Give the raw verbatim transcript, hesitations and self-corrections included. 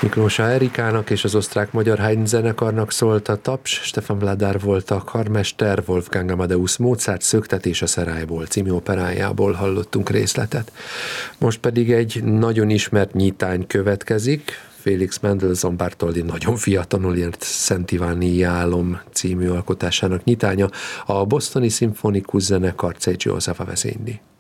Miklósa Erikának és az osztrák-magyar Haydn zenekarnak szólt a taps, Stefan Vladár volt a karmester, Wolfgang Amadeus Mozart Szöktetés a Szerályból című operájából hallottunk részletet. Most pedig egy nagyon ismert nyitány következik, Félix Mendelssohn Bartholdy nagyon fiatalul írt Szent Iváni álom című alkotásának nyitánya, a Bostoni Szimfonikus Zenekar Cé Giuseppa vezényli.